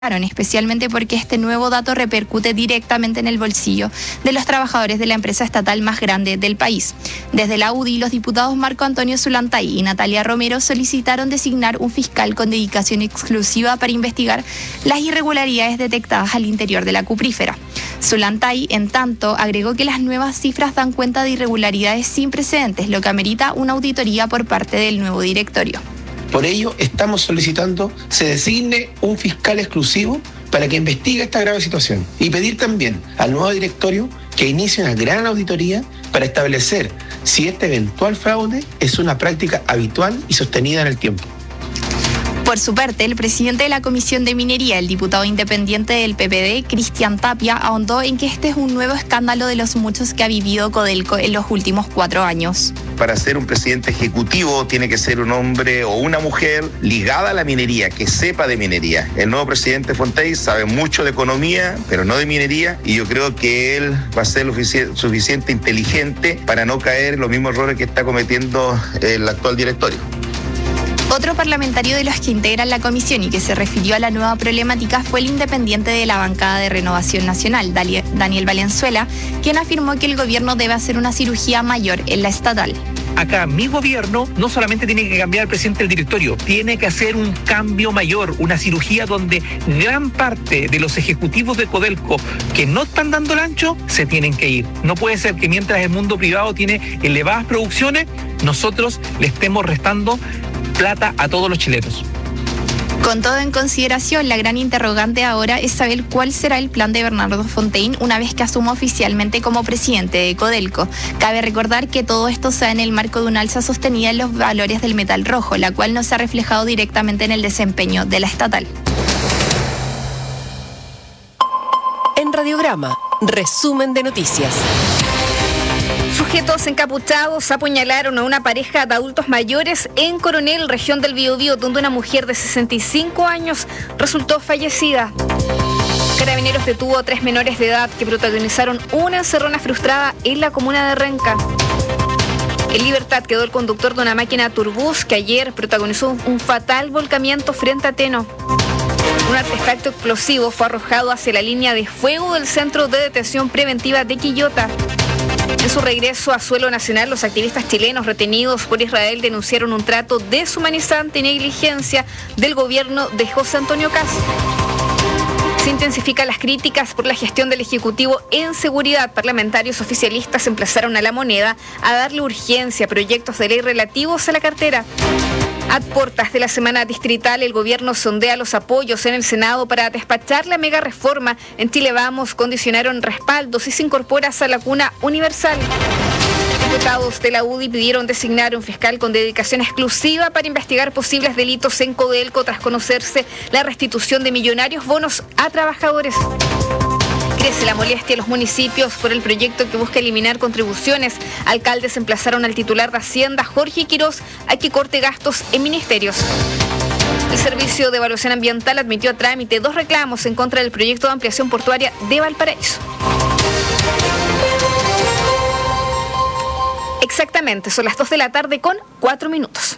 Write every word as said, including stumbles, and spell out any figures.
especialmente porque este nuevo dato repercute directamente en el bolsillo de los trabajadores de la empresa estatal más grande del país. Desde la U D I, los diputados Marco Antonio Zulantay y Natalia Romero solicitaron designar un fiscal con dedicación exclusiva para investigar las irregularidades detectadas al interior de la cuprífera. Zulantay, en tanto, agregó que las nuevas cifras dan cuenta de irregularidades sin precedentes, lo que amerita una auditoría por parte del nuevo directorio. Por ello, estamos solicitando se designe un fiscal exclusivo para que investigue esta grave situación y pedir también al nuevo directorio que inicie una gran auditoría para establecer si este eventual fraude es una práctica habitual y sostenida en el tiempo. Por su parte, el presidente de la Comisión de Minería, el diputado independiente del P P D, Cristian Tapia, ahondó en que este es un nuevo escándalo de los muchos que ha vivido Codelco en los últimos cuatro años. Para ser un presidente ejecutivo tiene que ser un hombre o una mujer ligada a la minería, que sepa de minería. El nuevo presidente Fontey sabe mucho de economía, pero no de minería, y yo creo que él va a ser lo suficiente inteligente para no caer en los mismos errores que está cometiendo el actual directorio. Otro parlamentario de los que integran la comisión y que se refirió a la nueva problemática fue el independiente de la bancada de Renovación Nacional, Daniel Valenzuela, quien afirmó que el gobierno debe hacer una cirugía mayor en la estatal. Acá mi gobierno no solamente tiene que cambiar al presidente del directorio, tiene que hacer un cambio mayor, una cirugía donde gran parte de los ejecutivos de Codelco que no están dando el ancho se tienen que ir. No puede ser que mientras el mundo privado tiene elevadas producciones, nosotros le estemos restando plata a todos los chilenos. Con todo en consideración, la gran interrogante ahora es saber cuál será el plan de Bernardo Fontaine una vez que asuma oficialmente como presidente de Codelco. Cabe recordar que todo esto se da en el marco de una alza sostenida en los valores del metal rojo, la cual no se ha reflejado directamente en el desempeño de la estatal. En Radiograma, resumen de noticias. Sujetos encapuchados apuñalaron a una pareja de adultos mayores en Coronel, región del Biobío, donde una mujer de sesenta y cinco años resultó fallecida. Carabineros detuvo a tres menores de edad que protagonizaron una encerrona frustrada en la comuna de Renca. En libertad quedó el conductor de una máquina turbús que ayer protagonizó un fatal volcamiento frente a Teno. Un artefacto explosivo fue arrojado hacia la línea de fuego del Centro de Detención Preventiva de Quillota. En su regreso a suelo nacional, los activistas chilenos retenidos por Israel denunciaron un trato deshumanizante y negligencia del gobierno de José Antonio Kast. Se intensifican las críticas por la gestión del Ejecutivo en seguridad. Parlamentarios oficialistas emplazaron a La Moneda a darle urgencia a proyectos de ley relativos a la cartera. A puertas de la semana distrital, el gobierno sondea los apoyos en el Senado para despachar la mega reforma. En Chile Vamos condicionaron respaldos y se incorpora a la cuna universal. Diputados de la U D I pidieron designar un fiscal con dedicación exclusiva para investigar posibles delitos en Codelco tras conocerse la restitución de millonarios bonos a trabajadores. Crece la molestia en los municipios por el proyecto que busca eliminar contribuciones. Alcaldes emplazaron al titular de Hacienda, Jorge Quirós, a que corte gastos en ministerios. El Servicio de Evaluación Ambiental admitió a trámite dos reclamos en contra del proyecto de ampliación portuaria de Valparaíso. Exactamente, son las dos de la tarde con cuatro minutos.